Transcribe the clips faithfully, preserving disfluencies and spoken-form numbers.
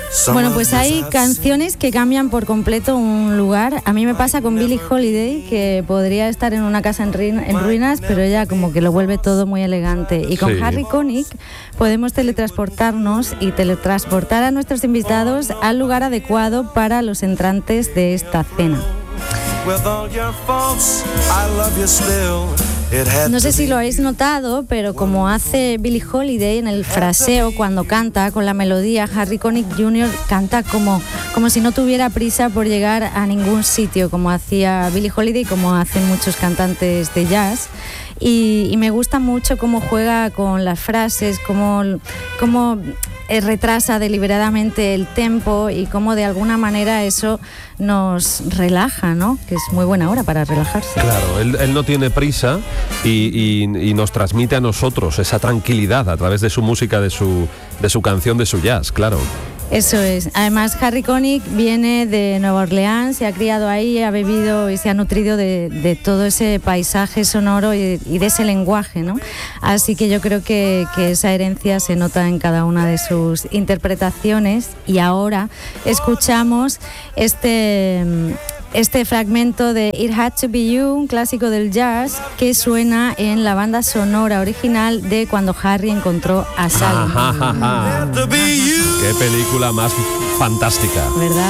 Bueno, pues hay canciones que cambian por completo un lugar. A mí me pasa con Billie Holiday, que podría estar en una casa en, ruin- en ruinas, pero ella como que lo vuelve todo muy elegante. Y con Sí. Harry Connick podemos teletransportarnos y teletransportar a nuestros invitados al lugar adecuado para los entrantes de esta cena. No sé si lo habéis notado, pero como hace Billie Holiday en el fraseo cuando canta con la melodía, Harry Connick junior canta como, como si no tuviera prisa por llegar a ningún sitio, como hacía Billie Holiday y como hacen muchos cantantes de jazz. Y, y me gusta mucho cómo juega con las frases, cómo, cómo eh, retrasa deliberadamente el tempo y cómo de alguna manera eso nos relaja, ¿no? Que es muy buena hora para relajarse. Claro, él, él no tiene prisa y, y, y nos transmite a nosotros esa tranquilidad a través de su música, de su, de su canción, de su jazz, claro. Eso es. Además, Harry Connick viene de Nueva Orleans, se ha criado ahí, ha bebido y se ha nutrido de, de todo ese paisaje sonoro y, y de ese lenguaje, ¿no? Así que yo creo que, que esa herencia se nota en cada una de sus interpretaciones. Y ahora escuchamos este... Este fragmento de It Had to Be You, un clásico del jazz que suena en la banda sonora original de Cuando Harry encontró a Sally. Ja, ja, ja, ja. Qué película más fantástica. ¿Verdad?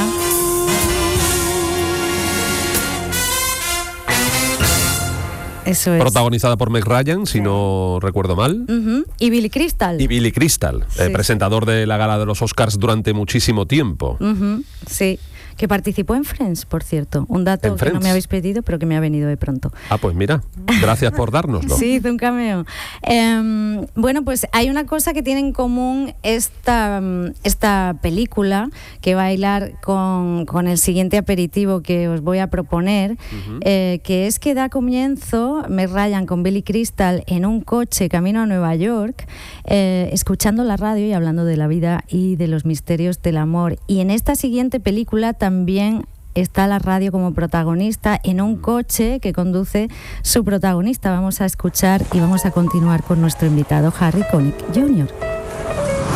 Eso es. Protagonizada por Meg Ryan, si no recuerdo mal. Uh-huh. Y Billy Crystal. Y Billy Crystal, Sí, eh, sí. presentador de la gala de los Oscars durante muchísimo tiempo. Uh-huh. Sí, que participó en Friends, por cierto. Un dato ¿En que Friends? no me habéis pedido, pero que me ha venido de pronto. Ah, pues mira, gracias por dárnoslo. Sí, hizo un cameo. Eh, bueno, pues hay una cosa que tiene en común esta, esta película que va a hilar con, con el siguiente aperitivo que os voy a proponer, uh-huh. eh, que es que da comienzo Meg Ryan con Billy Crystal en un coche camino a Nueva York, eh, escuchando la radio y hablando de la vida y de los misterios del amor. Y en esta siguiente película también está la radio como protagonista en un coche que conduce su protagonista. Vamos a escuchar y vamos a continuar con nuestro invitado Harry Connick junior